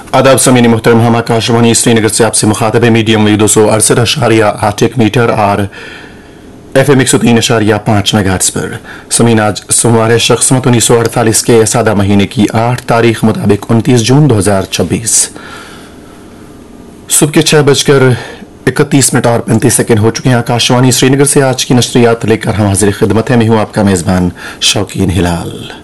आदाब समीनी मुहतरम, हम आकाशवाणी श्रीनगर से आपसे मुखातब है। मीडियम वेव 268.8 मीटर और FM 103.5 मेगाहर्ट्ज पर। समीन, आज सोमवार है, शख्समत 1948 के सादा महीने की 8 तारीख मुताबिक 29 जून 2026 सुबह के 6:31 और 35 सेकंड हो चुके हैं। आकाशवाणी श्रीनगर से आज की नशरियात लेकर हम हाजिर खिदमत है। मैं हूं आपका मेजबान शौकीन हिलाल।